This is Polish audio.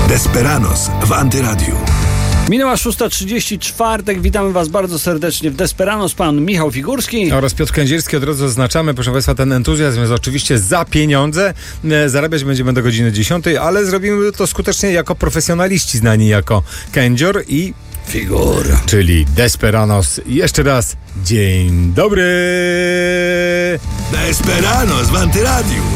Desperanos w Antyradiu. Minęła 6:30, czwartek. Witamy Was bardzo serdecznie w Desperanos. Pan Michał Figurski oraz Piotr Kędzierski. Od razu zaznaczamy, proszę Państwa, ten entuzjazm jest oczywiście za pieniądze. Zarabiać będziemy do godziny 10, ale zrobimy to skutecznie jako profesjonaliści znani jako Kędzior i Figura, czyli Desperanos. Jeszcze raz dzień dobry. Desperanos w Antyradiu.